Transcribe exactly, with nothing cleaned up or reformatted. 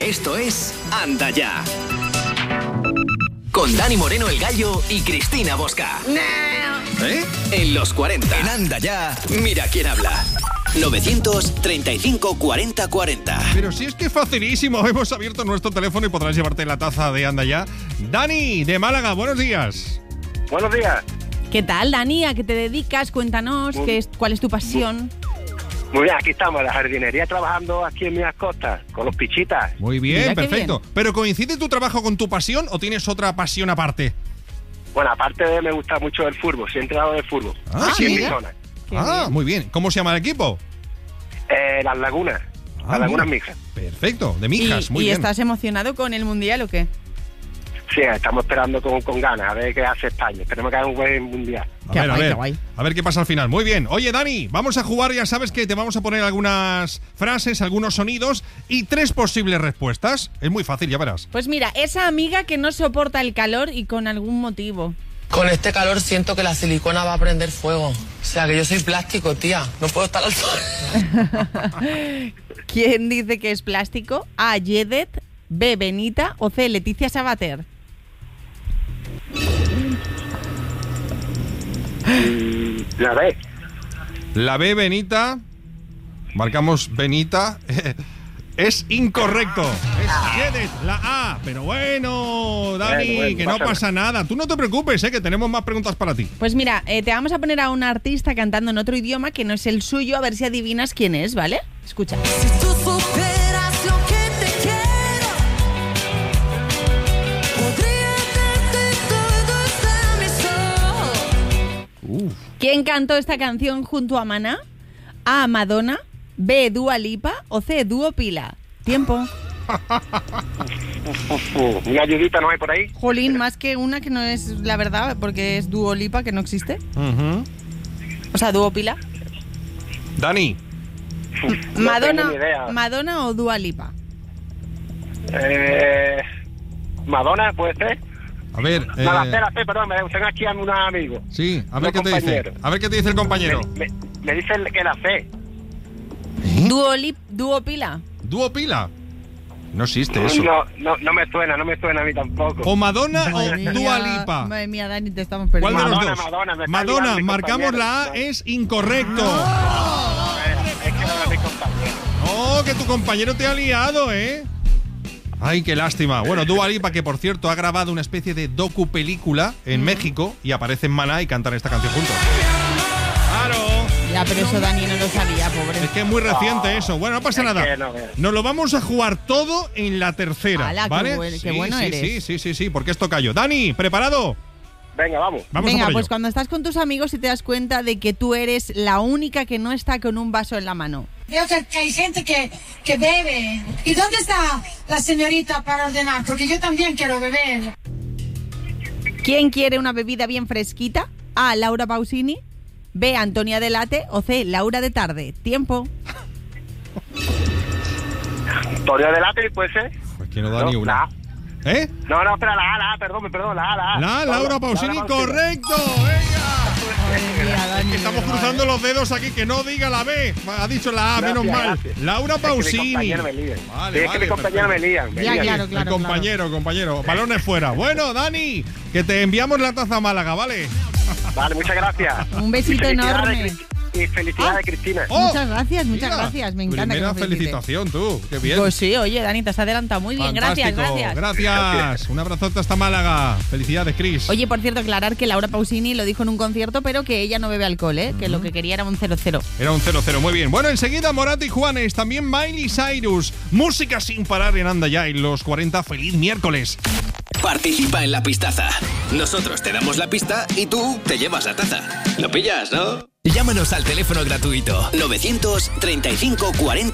Esto es Anda Ya. Con Dani Moreno el Gallo y Cristina Bosca. ¿Eh? En los cuarenta. En Anda Ya, mira quién habla. novecientos treinta y cinco cuarenta cuarenta. Pero si es que es facilísimo. Hemos abierto nuestro teléfono y podrás llevarte la taza de Anda Ya. Dani, de Málaga, buenos días. Buenos días. ¿Qué tal, Dani? ¿A qué te dedicas? Cuéntanos, ¿qué es, ¿cuál es tu pasión? Muy bien, aquí estamos, en la jardinería, trabajando aquí en Mías Costas, con los pichitas. Muy bien, Mira, perfecto. bien. ¿Pero coincide tu trabajo con tu pasión o tienes otra pasión aparte? Bueno, aparte de me gusta mucho el fútbol, sí he entrenado de fútbol. Ah, aquí ¿sí? en mi zona. Qué Ah, bien. muy bien. ¿Cómo se llama el equipo? Eh, las lagunas, Ah, las lagunas mira. mijas. Perfecto, de Mijas, ¿Y, muy y bien. estás emocionado con el Mundial o qué? Sí, estamos esperando con, con ganas, a ver qué hace España. Esperemos que haga un buen mundial. A Qué ver, guay, a ver, qué guay. a ver qué pasa al final. Muy bien. Oye, Dani, vamos a jugar. Ya sabes que te vamos a poner algunas frases, algunos sonidos y tres posibles respuestas. Es muy fácil, ya verás. Pues mira, esa amiga que no soporta el calor y con algún motivo. Con este calor siento que la silicona va a prender fuego. O sea, que yo soy plástico, tía. No puedo estar al sol. ¿Quién dice que es plástico? A. Yedet, B. Benita o C. Leticia Sabater. La ve. La B, Benita. Marcamos Benita. Es incorrecto. Es Yedet, la A. Pero bueno, Dani, Bueno, bueno, que no pasa pasa nada. Tú no te preocupes, eh, que tenemos más preguntas para ti. Pues mira, eh, te vamos a poner a un artista cantando en otro idioma que no es el suyo, a ver si adivinas quién es, ¿vale? Escucha. Si tú superas lo que te quiero, podría darte todos a mis ojos. ¿Quién cantó esta canción junto a Maná? A. Madonna, B. Dua Lipa o C. Dúo Pila. Tiempo. Uh, una ayudita no hay por ahí. Jolín, más que una que no es la verdad, porque es Dua Lipa, que no existe. Ujú. O sea, Dúo Pila. Dani, No Madonna, tengo ni idea. Madonna o Dua Lipa. Eh, Madonna, ¿puede ser? a ver. No, la eh, C, la C, perdón, me tengo aquí a un amigo. sí, a ver Los qué te dice. compañeros. A ver qué te dice el compañero. Me, me, me dice que la C. Dúo Lip, Dúo Pila. ¿Dúo Pila? No existe eso. No, no, no me suena, no me suena a mí tampoco. O Madonna Madre o mía, Dua Lipa. Madre mía, Dani, te estamos ¿Cuál perdiendo. de los Madonna, dos? Madonna, me está Madonna, ayudando mi marcamos compañero. la A, No. es incorrecto. Es que no era mi compañero. Oh, que tu compañero te ha liado, ¿eh? Ay, qué lástima. Bueno, Dua Lipa, que por cierto ha grabado una especie de docu-película en México y aparece en Maná y cantan esta canción juntos. ¡Claro! Ya, pero eso Dani no lo sabía, pobre. Es que es muy reciente eso. Bueno, no pasa Es nada. que no veas. Nos lo vamos a jugar todo en la tercera, Ala, qué ¿vale? buen- qué sí, bueno sí, eres. sí, sí, sí, sí, porque esto cayó. Dani, ¿preparado? Venga, vamos. Vamos a Venga, por pues ello. cuando estás con tus amigos y te das cuenta de que tú eres la única que no está con un vaso en la mano. Veo que, que hay gente que, que bebe. ¿Y dónde está la señorita para ordenar? Porque yo también quiero beber. ¿Quién quiere una bebida bien fresquita? A. Laura Pausini, B. Antonia Delate o C. Laura de Tarde. Tiempo. Torio de látex, puede ser. Pues que no da No, ni una. la A. ¿Eh? No, no, espera, la A, la A, perdón, perdón, la A, la A. La Laura Pausini, correcto. Venga. Es que estamos cruzando los dedos aquí, que no diga la B. Ha dicho la A, Gracias, menos mal. gracias. Laura Es que Pausini. mis compañeros me lían. Vale, Sí, es que vale, mis compañeros me perfecto. lían. me Ya, lían. claro, El claro. compañero, compañero. Balones fuera. Bueno, Dani, que te enviamos la taza a Málaga, ¿vale? Vale, muchas gracias. Un besito Y felicidades, enorme. Cristi- Y felicidades, Cristina. Oh, Muchas gracias, muchas mira, gracias. Me encanta que Primera me felicites. felicitación, tú. Qué bien. Pues sí, oye, Dani, te has adelantado muy bien. Gracias, Fantástico. gracias. Gracias. Un abrazote hasta Málaga. Felicidades, Cris. Oye, por cierto, aclarar que Laura Pausini lo dijo en un concierto, pero que ella no bebe alcohol, ¿eh? Que lo que quería era un cero cero. Era un cero cero, muy bien. Bueno, enseguida Morat y Juanes, también Miley Cyrus. Música sin parar en Anda Ya en los cuarenta. ¡Feliz miércoles! Participa en la pistaza. Nosotros te damos la pista y tú te llevas la taza. ¿Lo pillas, no? Llámanos al teléfono gratuito novecientos treinta y cinco cuarenta